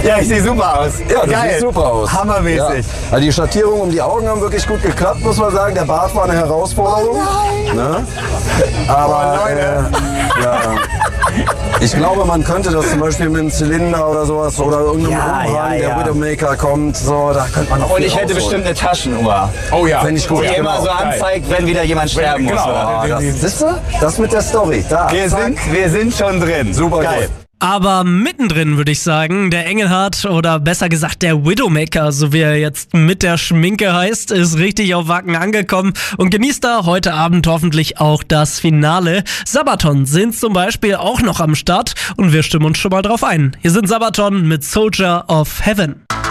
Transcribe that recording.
Ja, ich sehe super aus. Ja, du Geil. siehst super aus. Hammermäßig. Ja. Also die Schattierungen um die Augen haben wirklich gut geklappt, muss man sagen. Der Bart war eine Herausforderung. Ne? Aber Leute. ja. Ich glaube, man könnte das zum Beispiel mit einem Zylinder oder sowas oder irgendeinem Umhang, der Widowmaker kommt, so, da könnte man noch Und viel ich hätte rausholen. bestimmt eine Taschenuhr. Oh ja. Finde ich gut. Die Genau. immer so anzeigt, wenn wieder jemand sterben muss. genau. oder? Ah, siehst du? Das mit der Story. Da, zack. Wir sind schon drin. Super geil. gut. Aber mittendrin würde ich sagen, der Engelhard oder besser gesagt der Widowmaker, so wie er jetzt mit der Schminke heißt, ist richtig auf Wacken angekommen und genießt da heute Abend hoffentlich auch das Finale. Sabaton sind zum Beispiel auch noch am Start und wir stimmen uns schon mal drauf ein. Hier sind Sabaton mit Soldier of Heaven.